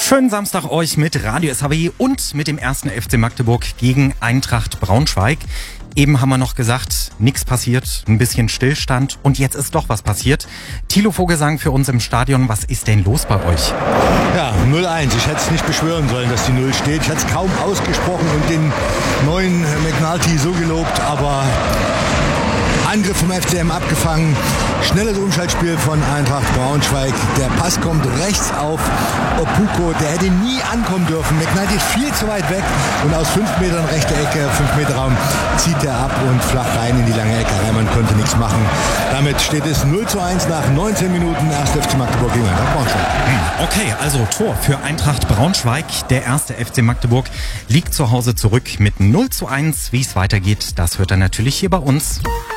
Schönen Samstag euch mit Radio SHW und mit dem ersten FC Magdeburg gegen Eintracht Braunschweig. Eben haben wir noch gesagt, nichts passiert, ein bisschen Stillstand und jetzt ist doch was passiert. Thilo Vogelsang für uns im Stadion, was ist denn los bei euch? Ja, 0-1. Ich hätte es nicht beschwören sollen, dass die 0 steht. Ich hätte es kaum ausgesprochen und den neuen McNulty so gelobt, aber Angriff vom FCM abgefangen. Schnelles Umschaltspiel von Eintracht Braunschweig. Der Pass kommt rechts auf Opuko. Der hätte nie ankommen dürfen. McNulty ist viel zu weit weg und aus 5 Metern rechte Ecke, 5 Meter Raum, zieht er ab und flach rein in die lange Ecke. Reimann konnte nichts machen. Damit steht es 0-1 nach 19 Minuten. 1. FC Magdeburg gegen Eintracht Braunschweig. Okay, also Tor für Eintracht Braunschweig. Der 1. FC Magdeburg liegt zu Hause zurück mit 0-1. Wie es weitergeht, das hört er natürlich hier bei uns.